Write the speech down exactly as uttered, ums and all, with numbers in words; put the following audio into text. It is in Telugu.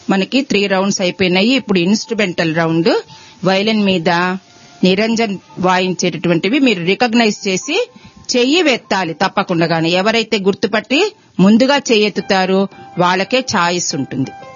మనకి త్రీ రౌండ్స్ అయిపోయినాయి. ఇప్పుడు ఇన్స్ట్రుమెంటల్ రౌండ్. వయలిన్ మీద నిరంజన్ వాయించేటటువంటివి మీరు రికగ్నైజ్ చేసి చెయ్యి వెత్తాలి తప్పకుండా. ఎవరైతే గుర్తుపట్టి ముందుగా చెయ్యెత్తుతారో వాళ్ళకే ఛాయిస్ ఉంటుంది.